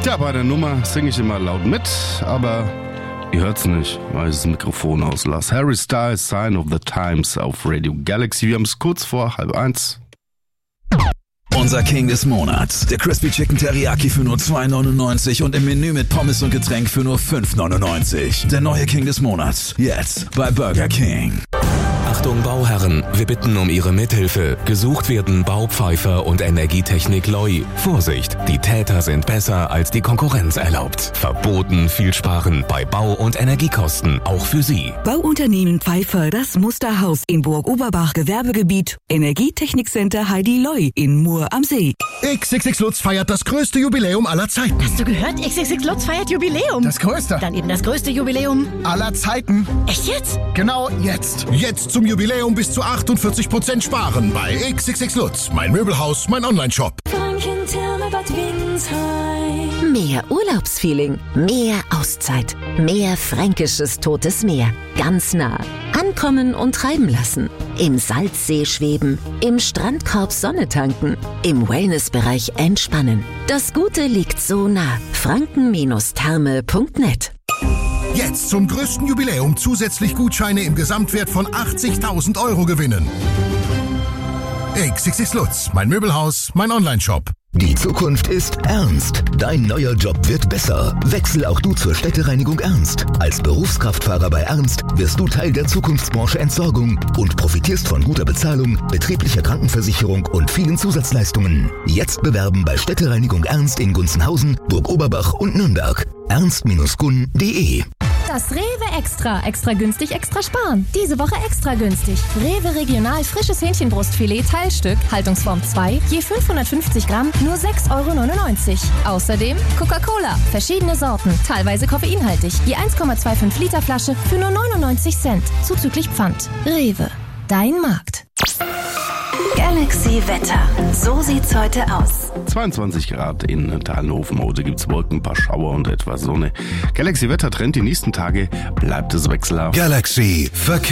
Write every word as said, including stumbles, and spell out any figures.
Tja, bei der Nummer singe ich immer laut mit, aber ihr hört's nicht, weil ich das Mikrofon auslasse. Harry Styles, Sign of the Times auf Radio Galaxy. Wir haben es kurz vor halb eins. Unser King des Monats. Der Crispy Chicken Teriyaki für nur zwei neunundneunzig und im Menü mit Pommes und Getränk für nur fünf neunundneunzig. Der neue King des Monats. Jetzt bei Burger King. Achtung Bauherren, wir bitten um Ihre Mithilfe. Gesucht werden Baupfeifer und Energietechnik Loi. Vorsicht, die Täter sind besser als die Konkurrenz erlaubt. Verboten viel sparen bei Bau- und Energiekosten, auch für Sie. Bauunternehmen Pfeiffer, das Musterhaus in Burg-Oberbach Gewerbegebiet. Energietechnikcenter Heidi Loi in Mur am See. X X X Lutz feiert das größte Jubiläum aller Zeiten. Hast du gehört? X X X Lutz feiert Jubiläum. Das größte. Dann eben das größte Jubiläum aller Zeiten. Echt jetzt? Genau jetzt. Jetzt zum Jubiläum bis zu achtundvierzig Prozent sparen bei X X X Lutz. Mein Möbelhaus, mein Onlineshop. Mehr Urlaubsfeeling, mehr Auszeit, mehr fränkisches Totes Meer. Ganz nah. Ankommen und treiben lassen. Im Salzsee schweben, im Strandkorb Sonne tanken, im Wellnessbereich entspannen. Das Gute liegt so nah. franken Therme Punkt net. Jetzt zum größten Jubiläum zusätzlich Gutscheine im Gesamtwert von achtzigtausend Euro gewinnen. X X X Lutz, mein Möbelhaus, mein Onlineshop. Die Zukunft ist ernst. Dein neuer Job wird besser. Wechsel auch du zur Städtereinigung Ernst. Als Berufskraftfahrer bei Ernst wirst du Teil der Zukunftsbranche Entsorgung und profitierst von guter Bezahlung, betrieblicher Krankenversicherung und vielen Zusatzleistungen. Jetzt bewerben bei Städtereinigung Ernst in Gunzenhausen, Burg-Oberbach und Nürnberg. ernst Bindestrich gun Punkt de. Das Rewe Extra. Extra günstig, extra sparen. Diese Woche extra günstig. Rewe Regional frisches Hähnchenbrustfilet Teilstück, Haltungsform zwei, je fünfhundertfünfzig Gramm, nur sechs Euro neunundneunzig. Außerdem Coca-Cola, verschiedene Sorten, teilweise koffeinhaltig, je eins Komma fünfundzwanzig Liter Flasche für nur neunundneunzig Cent, zuzüglich Pfand. Rewe, dein Markt. Galaxy Wetter. So sieht's heute aus. zweiundzwanzig Grad in Thalhofen. Heute gibt's Wolken, ein paar Schauer und etwas Sonne. Galaxy Wetter Trend. Die nächsten Tage bleibt es wechselhaft. Galaxy Verkehr.